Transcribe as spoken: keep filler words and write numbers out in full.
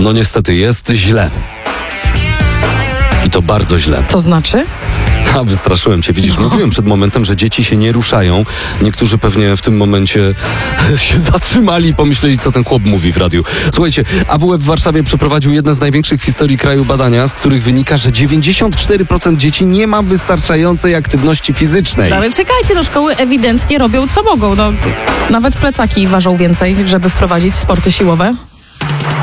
No niestety, jest źle. I to bardzo źle. To znaczy? A, wystraszyłem cię. Widzisz, mówiłem przed momentem, że dzieci się nie ruszają. Niektórzy pewnie w tym momencie się zatrzymali i pomyśleli, co ten chłop mówi w radiu. Słuchajcie, A W F w Warszawie przeprowadził jedne z największych w historii kraju badania, z których wynika, że dziewięćdziesiąt cztery procent dzieci nie ma wystarczającej aktywności fizycznej. Ale czekajcie, no szkoły ewidentnie robią co mogą. No, nawet plecaki ważą więcej, żeby wprowadzić sporty siłowe.